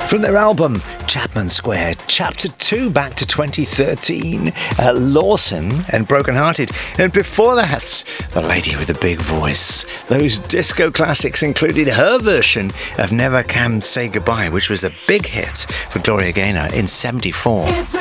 From their album Chapman Square, Chapter 2, back to 2013, Lawson and Broken Hearted. And before that, the lady with the big voice. Those disco classics included her version of Never Can Say Goodbye, which was a big hit for Gloria Gaynor in '74.